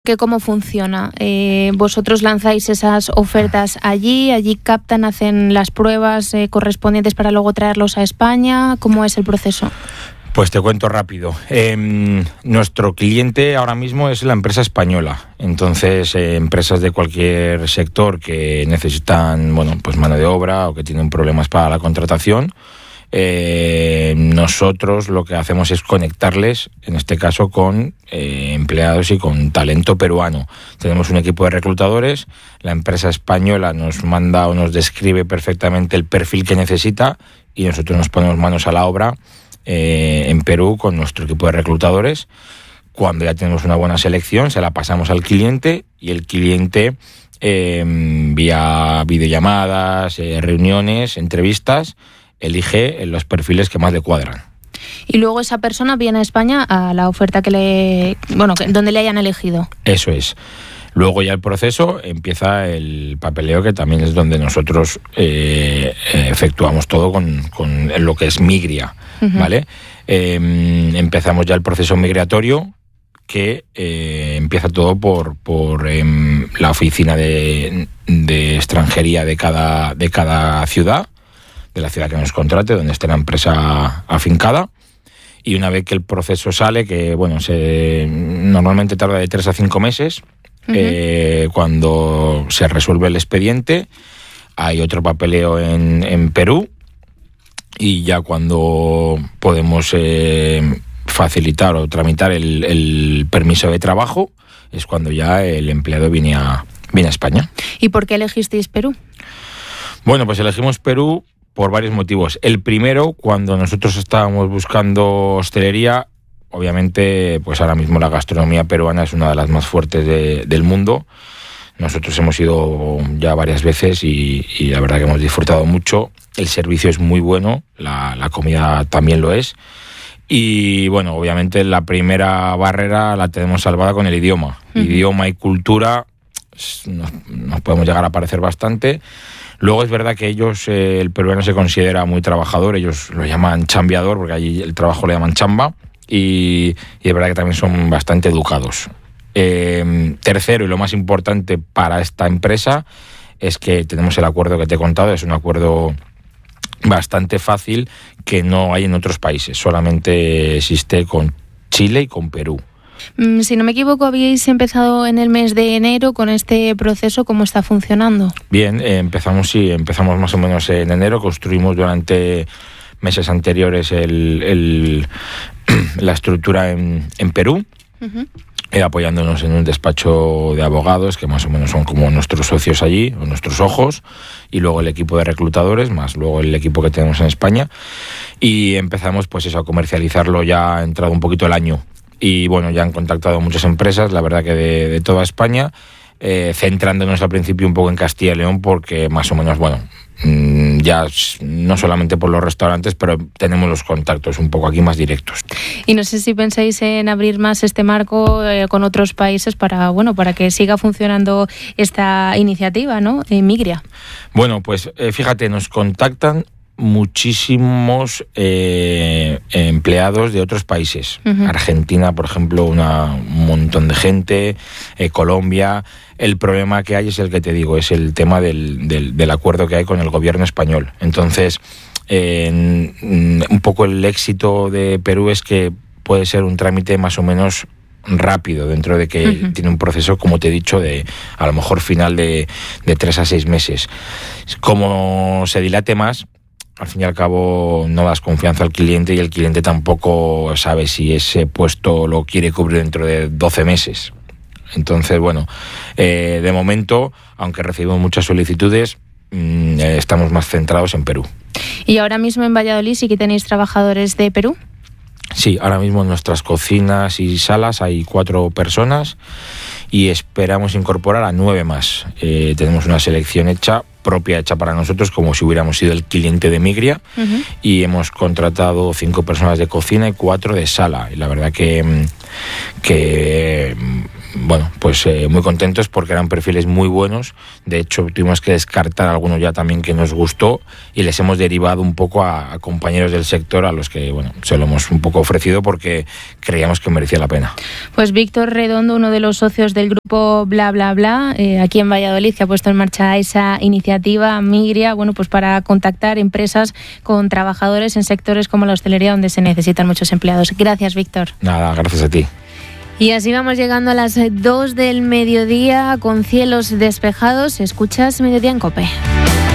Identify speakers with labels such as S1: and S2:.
S1: ¿Que cómo funciona? ¿Vosotros lanzáis esas ofertas allí captan, hacen las pruebas correspondientes para luego traerlos a España? ¿Cómo es el proceso?
S2: Pues te cuento rápido. Nuestro cliente ahora mismo es la empresa española. Entonces, empresas de cualquier sector que necesitan, pues mano de obra o que tienen problemas para la contratación, nosotros lo que hacemos es conectarles, en este caso, con empleados y con talento peruano. Tenemos un equipo de reclutadores, la empresa española nos manda o nos describe perfectamente el perfil que necesita y nosotros nos ponemos manos a la obra en Perú con nuestro equipo de reclutadores. Cuando ya tenemos una buena selección, se la pasamos al cliente y el cliente, vía videollamadas, reuniones, entrevistas, elige los perfiles que más le cuadran.
S1: Y luego esa persona viene a España a la oferta donde le hayan elegido.
S2: Eso es. Luego ya el proceso empieza el papeleo, que también es donde nosotros efectuamos todo con lo que es Migria, ¿vale? Empezamos ya el proceso migratorio, que empieza todo por la oficina de extranjería de cada ciudad, de la ciudad que nos contrate, donde esté la empresa afincada. Y una vez que el proceso sale, que normalmente tarda de 3 a 5 meses, cuando se resuelve el expediente, hay otro papeleo en Perú, y ya cuando podemos facilitar o tramitar el permiso de trabajo, es cuando ya el empleado viene a España.
S1: ¿Y por qué elegisteis Perú?
S2: Bueno, pues elegimos Perú por varios motivos. El primero, cuando nosotros estábamos buscando hostelería, obviamente, pues ahora mismo la gastronomía peruana es una de las más fuertes del mundo. Nosotros hemos ido ya varias veces y la verdad que hemos disfrutado mucho. El servicio es muy bueno, la comida también lo es. Y bueno, obviamente la primera barrera la tenemos salvada con el idioma. Idioma y cultura nos podemos llegar a parecer bastante. Luego es verdad que el peruano se considera muy trabajador, ellos lo llaman chambeador, porque allí el trabajo le llaman chamba, y es verdad que también son bastante educados. Tercero, y lo más importante para esta empresa, es que tenemos el acuerdo que te he contado, es un acuerdo bastante fácil que no hay en otros países, solamente existe con Chile y con Perú.
S1: Si no me equivoco, habíais empezado en el mes de enero con este proceso. ¿Cómo está funcionando?
S2: Bien, empezamos más o menos en enero, construimos durante meses anteriores la estructura en Perú, apoyándonos en un despacho de abogados que más o menos son como nuestros socios allí, o nuestros ojos, y luego el equipo de reclutadores, más luego el equipo que tenemos en España, y empezamos a comercializarlo ya entrado un poquito el año. Y bueno, ya han contactado muchas empresas, la verdad que de toda España, centrándonos al principio un poco en Castilla y León, porque más o menos, ya no solamente por los restaurantes, pero tenemos los contactos un poco aquí más directos.
S1: Y no sé si pensáis en abrir más este marco con otros países para que siga funcionando esta iniciativa, ¿no? Migria.
S2: Bueno, pues fíjate, nos contactan muchísimos empleados de otros países. Argentina, por ejemplo, un montón de gente, Colombia. El problema que hay es el que te digo, es el tema del acuerdo que hay con el gobierno español. Entonces, un poco el éxito de Perú es que puede ser un trámite más o menos rápido, dentro de que tiene un proceso, como te he dicho, de a lo mejor final de 3 a 6 meses. Como se dilate más, al fin y al cabo no das confianza al cliente, y el cliente tampoco sabe si ese puesto lo quiere cubrir dentro de 12 meses. Entonces, de momento, aunque recibimos muchas solicitudes, estamos más centrados en Perú.
S1: ¿Y ahora mismo en Valladolid sí que tenéis trabajadores de Perú?
S2: Sí, ahora mismo en nuestras cocinas y salas hay 4 personas y esperamos incorporar a 9 más. Tenemos una selección propia hecha para nosotros, como si hubiéramos sido el cliente de Migria, y hemos contratado 5 personas de cocina y 4 de sala. Y la verdad que bueno, pues muy contentos porque eran perfiles muy buenos. De hecho, tuvimos que descartar algunos ya también que nos gustó y les hemos derivado un poco a compañeros del sector a los que, bueno, se lo hemos un poco ofrecido porque creíamos que merecía la pena.
S1: Pues Víctor Redondo, uno de los socios del grupo Bla Bla Bla, aquí en Valladolid, que ha puesto en marcha esa iniciativa Migria, bueno, pues para contactar empresas con trabajadores en sectores como la hostelería, donde se necesitan muchos empleados. Gracias, Víctor.
S2: Nada, gracias a ti.
S1: Y así vamos llegando a las 2 del mediodía con cielos despejados. Escuchas Mediodía en COPE.